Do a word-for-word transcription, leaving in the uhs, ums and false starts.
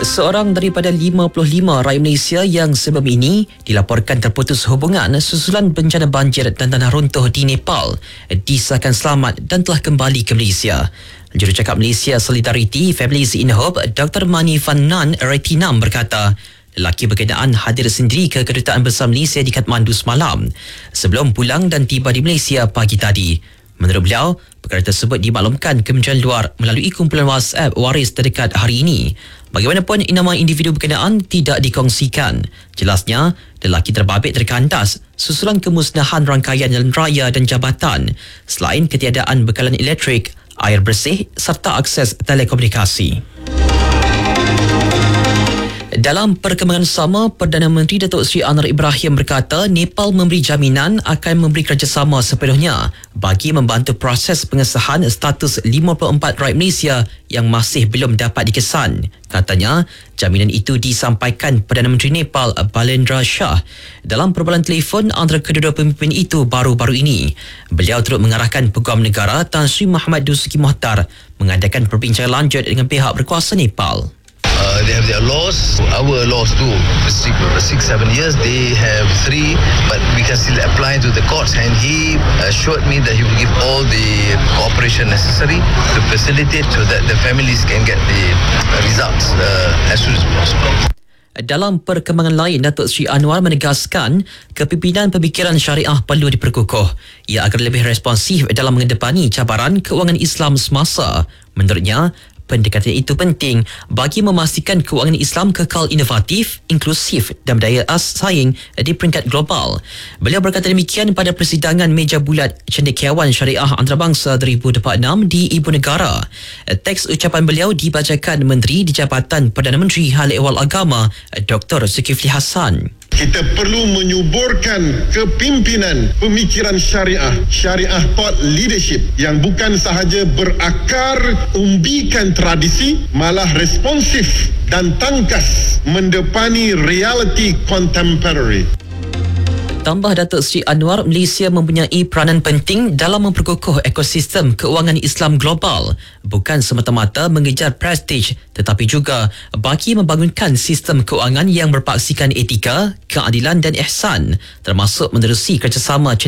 Seorang daripada lima puluh lima rakyat Malaysia yang sebelum ini dilaporkan terputus hubungan susulan bencana banjir dan tanah runtuh di Nepal disahkan selamat dan telah kembali ke Malaysia. Jurucakap Malaysia Solidarity Families in Hope, Doktor Mani Fannan Retinam berkata, lelaki berkenaan hadir sendiri ke Kedutaan Besar Malaysia di Kathmandu semalam sebelum pulang dan tiba di Malaysia pagi tadi. Menurut beliau, perkara tersebut dimaklumkan Kementerian Luar melalui kumpulan WhatsApp waris terdekat hari ini. Bagaimanapun, nama individu berkenaan tidak dikongsikan. Jelasnya, lelaki terbabit terkandas susulan kemusnahan rangkaian jalan raya dan jabatan selain ketiadaan bekalan elektrik, air bersih serta akses telekomunikasi. Dalam perkembangan sama, Perdana Menteri Datuk Seri Anwar Ibrahim berkata Nepal memberi jaminan akan memberi kerjasama sepenuhnya bagi membantu proses pengesahan status lima puluh empat rakyat Malaysia yang masih belum dapat dikesan. Katanya, jaminan itu disampaikan Perdana Menteri Nepal Balendra Shah dalam perbualan telefon antara kedua-dua pemimpin itu baru-baru ini. Beliau turut mengarahkan Peguam Negara Tan Sri Muhammad Dusuki Mohtar mengadakan perbincangan lanjut dengan pihak berkuasa Nepal. Uh, they have their laws, our laws too. Six, six, seven years, they have three, but we can still apply to the courts. And he assured me that he will give all the cooperation necessary to facilitate so that the families can get the results uh, as soon as possible. Dalam perkembangan lain, Datuk Seri Anwar menegaskan kepimpinan pemikiran syariah perlu diperkukuh. Ia agar lebih responsif dalam menghadapani cabaran keuangan Islam semasa. Menurutnya, pendekatan itu penting bagi memastikan keuangan Islam kekal inovatif, inklusif dan berdaya saing di peringkat global. Beliau berkata demikian pada persidangan meja bulat Cendekiawan Syariah Antarabangsa dua ribu dua puluh enam di Ibu Negara. Teks ucapan beliau dibacakan Menteri di Jabatan Perdana Menteri Hal Ehwal Agama Doktor Zulkifli Hassan. Kita perlu menyuburkan kepimpinan pemikiran syariah, syariah thought leadership yang bukan sahaja berakar umbikan tradisi, malah responsif dan tangkas mendepani realiti contemporary. Tambah Datuk Seri Anwar, Malaysia mempunyai peranan penting dalam memperkukuh ekosistem keuangan Islam global, bukan semata-mata mengejar prestij tetapi juga bagi membangunkan sistem keuangan yang berpaksikan etika, keadilan dan ihsan, termasuk menerusi kerjasama